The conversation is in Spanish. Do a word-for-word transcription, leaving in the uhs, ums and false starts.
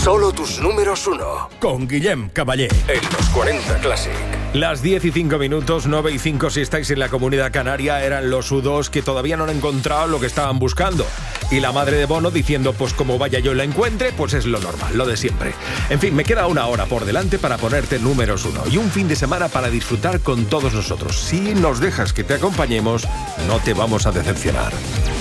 Solo tus números uno. Con Guillem Caballé. En los cuarenta Classic. Las diez y cinco minutos, nueve y cinco si estáis en la Comunidad Canaria, eran los U dos que todavía no han encontrado lo que estaban buscando. Y la madre de Bono diciendo, pues como vaya yo y la encuentre, pues es lo normal, lo de siempre. En fin, me queda una hora por delante para ponerte números uno y un fin de semana para disfrutar con todos nosotros. Si nos dejas que te acompañemos, no te vamos a decepcionar.